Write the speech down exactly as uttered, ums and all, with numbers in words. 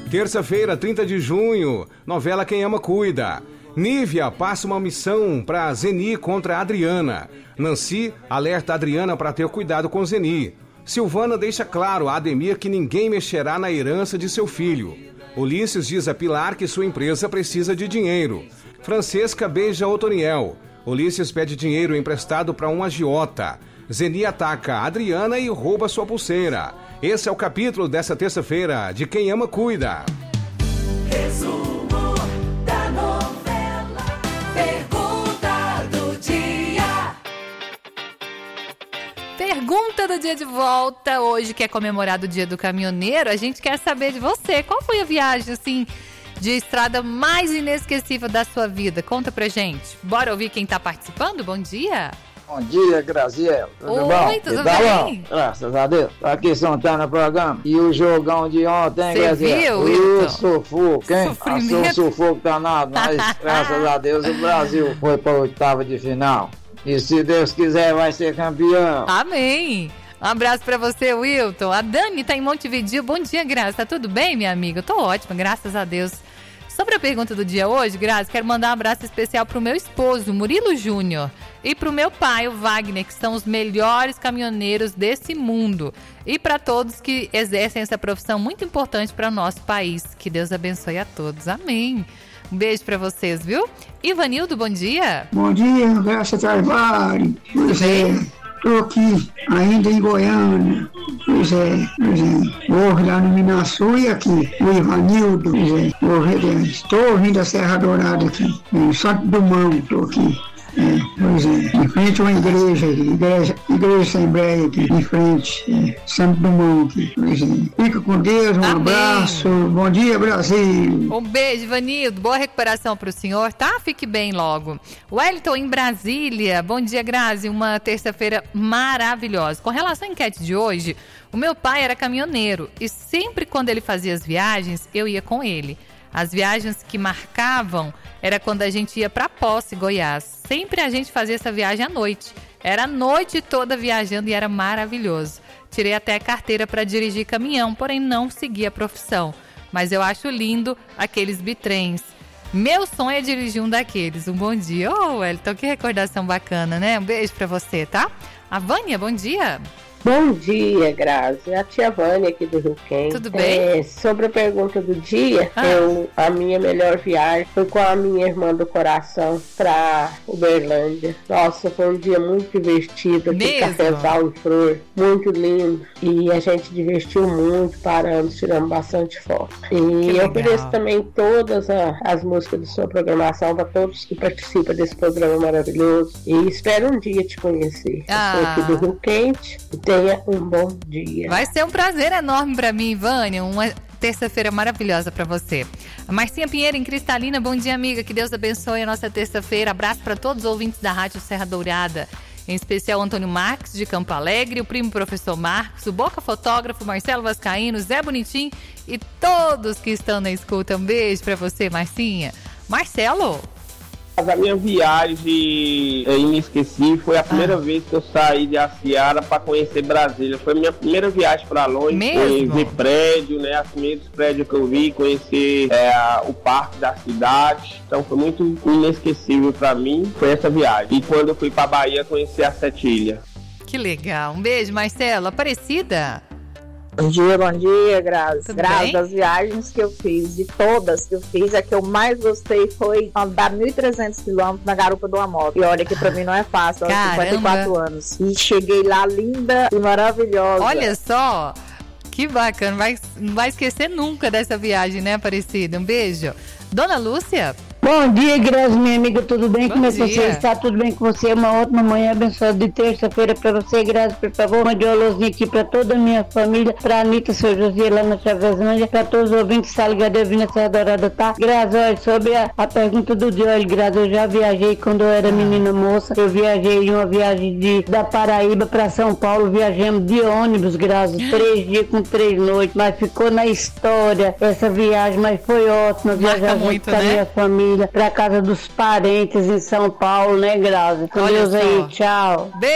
Terça-feira, trinta de junho, novela Quem Ama Cuida. Nívia passa uma missão para Zeni contra a Adriana. Nancy alerta a Adriana para ter cuidado com Zeni. Silvana deixa claro a Ademir que ninguém mexerá na herança de seu filho. Ulisses diz a Pilar que sua empresa precisa de dinheiro. Francesca beija Otoniel. Ulisses pede dinheiro emprestado para um agiota. Zeni ataca a Adriana e rouba sua pulseira. Esse é o capítulo dessa terça-feira de Quem Ama Cuida. Resumo da novela. Pergunta do dia. Pergunta do dia de volta. Hoje, que é comemorado o Dia do Caminhoneiro, a gente quer saber de você. Qual foi a viagem, assim, de estrada mais inesquecível da sua vida? Conta pra gente. Bora ouvir quem tá participando? Bom dia. Bom dia, Graziela. Tudo Oi, bom? tudo tá bem? Bom? Graças a Deus. Aqui Santana no programa. E o jogão de ontem, Cê Graziela? viu, O Wilton? sufoco, hein? Sofrimento. Passou um sufoco danado, mas graças a Deus o Brasil foi para a oitava de final. E se Deus quiser, vai ser campeão. Amém. Um abraço pra você, Wilton. A Dani tá em Montevideo. Bom dia, Graça. Tá tudo bem, minha amiga? Eu tô ótima, graças a Deus. Sobre a pergunta do dia hoje, Graça, quero mandar um abraço especial pro meu esposo, Murilo Júnior, e pro meu pai, o Wagner, que são os melhores caminhoneiros desse mundo. E para todos que exercem essa profissão muito importante para o nosso país. Que Deus abençoe a todos. Amém. Um beijo para vocês, viu? Ivanildo, bom dia. Bom dia, Graça Carvalho. Pois é, estou aqui ainda em Goiânia. Pois é, pois é. Hoje lá no Minasul e aqui, o Ivanildo. Pois é, hoje, estou ouvindo a Serra Dourada aqui. Em Santo Dumont, estou aqui. É, pois é, em frente a uma igreja, igreja, igreja Assembleia aqui, em frente, é, Santo Dumont aqui, pois é. Fica com Deus, um Amém. Abraço, bom dia, Brasil. Um beijo, Ivanildo. Boa recuperação pro senhor, tá? Fique bem logo. Wellington, em Brasília. Bom dia, Grazi. Uma terça-feira maravilhosa. Com relação à enquete de hoje, o meu pai era caminhoneiro e sempre quando ele fazia as viagens, eu ia com ele. As viagens que marcavam era quando a gente ia para Posse, Goiás. Sempre a gente fazia essa viagem à noite. Era a noite toda viajando e era maravilhoso. Tirei até a carteira para dirigir caminhão, porém não segui a profissão. Mas eu acho lindo aqueles bitrens. Meu sonho é dirigir um daqueles. Um bom dia. Ô, Wellington, que recordação bacana, né? Um beijo para você, tá? A Vânia, bom dia. Bom dia, Grazi. A tia Vânia aqui do Rio Quente. Tudo bem? É, sobre a pergunta do dia, Ah. eu, a minha melhor viagem foi com a minha irmã do coração pra Uberlândia. Nossa, foi um dia muito divertido. Aquele Mesmo? cafezal em flor, muito lindo. E a gente divertiu muito, paramos, tiramos bastante foto. E eu legal. ofereço também todas a- as músicas de sua programação para todos que participam desse programa maravilhoso. E espero um dia te conhecer. Ah. Eu sou aqui do Rio Quente. E tenha um bom dia. Vai ser um prazer enorme pra mim, Vânia. Uma terça-feira maravilhosa pra você. A Marcinha Pinheiro, em Cristalina. Bom dia, amiga. Que Deus abençoe a nossa terça-feira. Abraço pra todos os ouvintes da Rádio Serra Dourada. Em especial Antônio Marques, de Campo Alegre, o primo professor Marcos, o Boca Fotógrafo, Marcelo Vascaíno, Zé Bonitinho e todos que estão na escuta. Um beijo pra você, Marcinha. Marcelo. A minha viagem é, inesquecível foi a primeira Ah. vez que eu saí de Aciara para conhecer Brasília. Foi a minha primeira viagem para longe. Mesmo? Foi ver prédio, né? Os primeiros prédios que eu vi, conhecer é, o parque da cidade. Então foi muito inesquecível para mim, foi essa viagem. E quando eu fui para Bahia, conhecer a Sete Ilhas. Que legal. Um beijo, Marcelo. Aparecida. Bom dia, bom dia, Grazi. Tudo Grazi, bem? das viagens que eu fiz, de todas que eu fiz, a que eu mais gostei foi andar mil e trezentos quilômetros na garupa de uma moto. E olha que pra mim não é fácil, eu tenho Caramba. cinquenta e quatro anos. E cheguei lá linda e maravilhosa. Olha só, que bacana. Vai, não vai esquecer nunca dessa viagem, né, Aparecida? Um beijo. Dona Lúcia. Bom dia, Grazi, minha amiga, tudo bem? Bom Como é que dia. você está? Tudo bem com você? Uma ótima manhã abençoada de terça-feira para você, Grazi, por favor. Mande um alôzinho aqui para toda a minha família, para a Anitta, seu José, lá na Chavezândia, para todos os ouvintes, tá ligado? Eu vim na Serra Dourada, tá? Grazi, olha, sobre a, a pergunta do dia, olha, Grazi, eu já viajei quando eu era menina moça, eu viajei em uma viagem de, da Paraíba para São Paulo, viajamos de ônibus, Grazi, três dias com três noites, mas ficou na história essa viagem, mas foi ótima, Marca viajar muito, junto com a né? minha família, para casa dos parentes em São Paulo, né, Grazi? Com Olha Deus aí, só. tchau. Beijo.